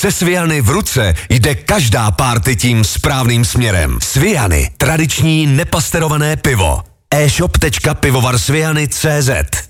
Se Sviany v ruce jde každá párty tím správným směrem. Sviany, tradiční nepasterované pivo. e-shop.pivovarsviany.cz.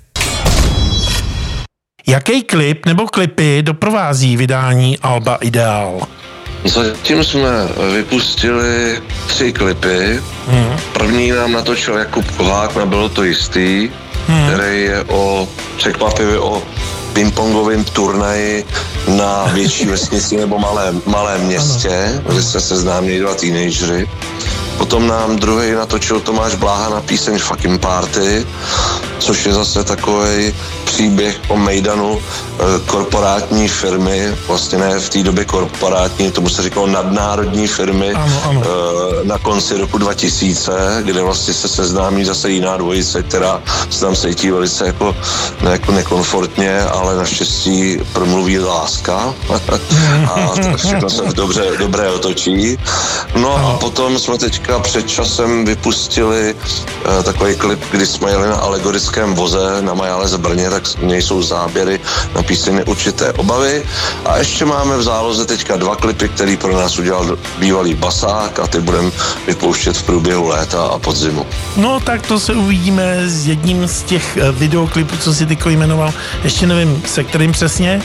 Jaký klip nebo klipy doprovází vydání alba Ideál? Zatím jsme vypustili 3 klipy. První nám natočil Jakub Kohák na Bylo to jistý, který je překvapivě o pingpongovém turnaji na větší vesnici nebo malém městě, kde se seznámili 2 teenageři. Potom nám druhý natočil Tomáš Bláha na píseň Fucking Party, což je zase takový příběh o mejdanu korporátní firmy, vlastně ne v té době korporátní, tomu se říkalo nadnárodní firmy, ano. Na konci roku 2000, kde vlastně se seznámí zase jiná dvojice, která se tam cítí velice jako nekomfortně, ale naštěstí promluví láska a všechno se dobře otočí. No a potom jsme teďka před časem vypustili takový klip, kdy jsme jeli na alegorickém voze na Majále Brně, tak z něj jsou záběry na píseň Určité obavy. A ještě máme v záloze teďka 2 klipy, který pro nás udělal bývalý basák a ty budeme vypouštět v průběhu léta a podzimu. No tak to se uvidíme s jedním z těch videoklipů, co si tyko jmenoval. Ještě nevím, se kterým přesně.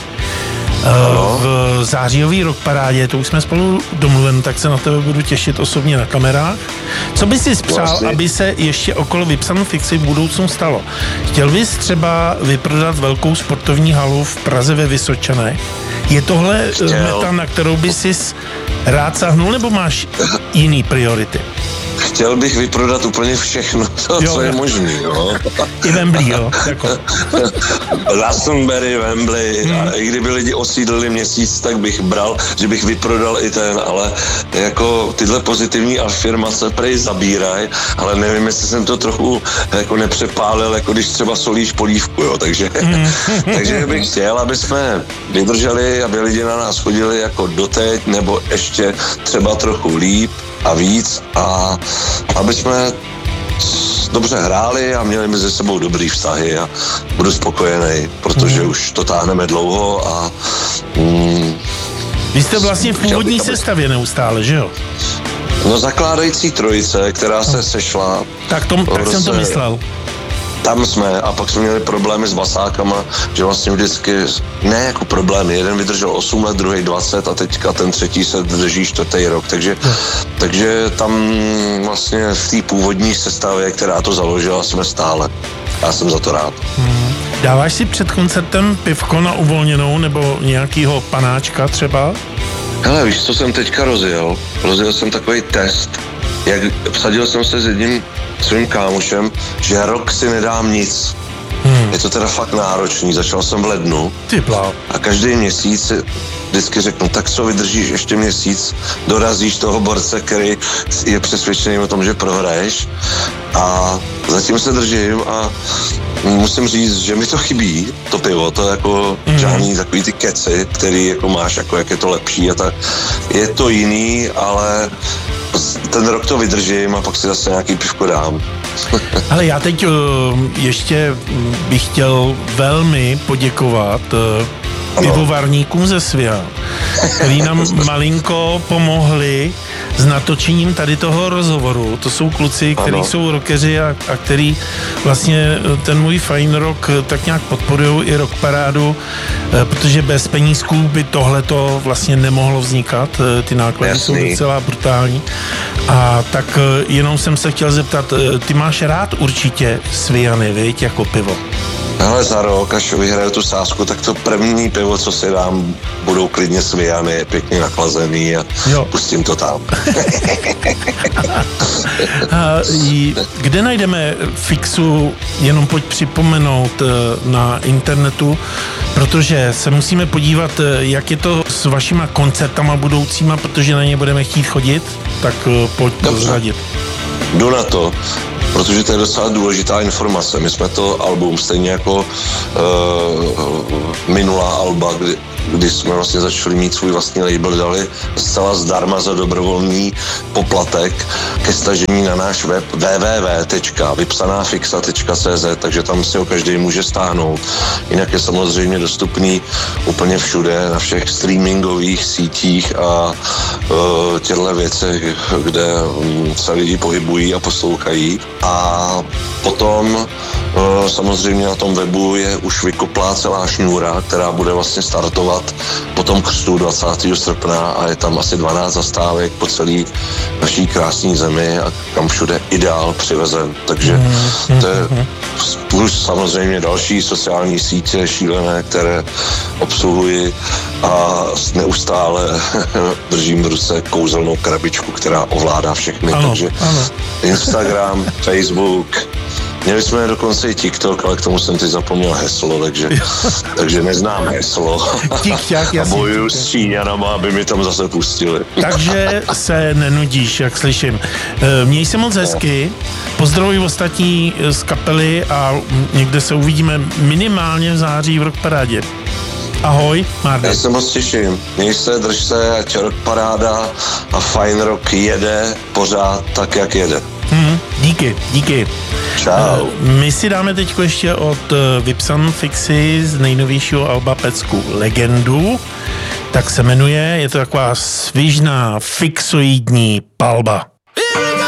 V zářijový rockparádě, to už jsme spolu domluveni, tak se na tebe budu těšit osobně na kamerách. Co bys si přál, aby se ještě okolo Vypsanou fikci v budoucnu stalo? Chtěl bys třeba vyprodat velkou sportovní halu v Praze ve Vysočanech? Je tohle meta, na kterou bys si rád sáhnul, nebo máš jiný priority? Chtěl bych vyprodat úplně všechno, co je možný, jo. I Wembley, jo, jako. Glastonbury, Wembley, a i kdyby lidi osídlili měsíc, tak bych bral, že bych vyprodal i ten, ale jako tyhle pozitivní afirmace prej zabíraj, ale nevím, jestli jsem to trochu jako nepřepálil, jako když třeba solíš polívku, jo, takže bych chtěl, aby jsme vydrželi, aby lidi na nás chodili jako doteď, nebo ještě třeba trochu líp a víc, a aby jsme dobře hráli a měli mezi sebou dobrý vztahy, a budu spokojený, protože už to táhneme dlouho a vy jste vlastně v původní sestavě neustále, že jo? No, zakládající trojice, která se sešla. Tak jsem to myslel. Tam jsme, a pak jsme měli problémy s basákama, že vlastně vždycky, ne jako problémy, jeden vydržel 8 let, druhý 20 a teďka ten třetí se drží 4. rok, takže tam vlastně v té původní sestavě, která to založila, jsme stále. Já jsem za to rád. Dáváš si před koncertem pivko na uvolněnou nebo nějakýho panáčka třeba? Hele, víš, co jsem teďka rozjel? Rozjel jsem takový test, vsadil jsem se s jedním svým kámošem, že rok si nedám nic. Je to teda fakt náročný, začal jsem v lednu a každý měsíc vždycky řeknu, tak co, vydržíš ještě měsíc, dorazíš toho borce, který je přesvědčený o tom, že prohraješ, a zatím se držím a musím říct, že mi to chybí, to pivo, to jako žádný takový ty keci, který jako máš, jako jak je to lepší a tak. Je to jiný, ale ten rok to vydržím a pak si zase nějaký pivko dám. Ale já teď ještě bych chtěl velmi poděkovat pivovarníkům ze Svian, který nám malinko pomohli s natočením tady toho rozhovoru. To jsou kluci, kteří jsou rockeři a který vlastně ten můj fajn rock tak nějak podporují i rock parádu, protože bez penízků by tohleto vlastně nemohlo vznikat. Ty náklady jsou docela brutální. A tak jenom jsem se chtěl zeptat, ty máš rád určitě Sviany, viď, jako pivo? Ale za rok, až vyhraju tu sázku, tak to první pivo, co si dám, budou klidně Sviany, pěkně nachlazený a pustím to tam. Kde najdeme fixu, jenom pojď připomenout na internetu, protože se musíme podívat, jak je to s vašima koncertama budoucíma, protože na ně budeme chtít chodit, tak pojď prozradit. Jdu na to. Protože to je docela důležitá informace. My jsme to album, stejně jako minulá alba, kdy jsme vlastně začali mít svůj vlastní label, dali zcela zdarma za dobrovolný poplatek ke stažení na náš web www.vypsanáfixa.cz, takže tam si ho každý může stáhnout. Jinak je samozřejmě dostupný úplně všude, na všech streamingových sítích a těchto věcech, kde se lidi pohybují a poslouchají. A potom samozřejmě na tom webu je už vykoplá celá šňůra, která bude vlastně startovat po tom křtu 20. srpna a je tam asi 12 zastávek po celé naší krásné zemi a kam všude ideál přivezen. Takže to je plus samozřejmě další sociální sítě šílené, které obsluhuji a neustále držím v ruce kouzelnou krabičku, která ovládá všechny. Ano, takže ano. Instagram, Facebook, měli jsme dokonce i TikTok, ale k tomu jsem teď zapomněl heslo, takže neznám heslo. A bojuju s Číňanama, aby mi tam zase pustili. Takže se nenudíš, jak slyším. Měj se moc hezky, pozdravuj ostatní z kapely a někde se uvidíme minimálně v září v Rock Parádě. Ahoj, Marda. Já se moc těším. Měj se, drž se, ať Rock Paráda a Fine Rock jede pořád tak, jak jede. Díky. Čau. My si dáme teď ještě od Vypsan Fixy z nejnovějšího alba pecku Legendu, tak se jmenuje, je to taková svižná fixoidní palba.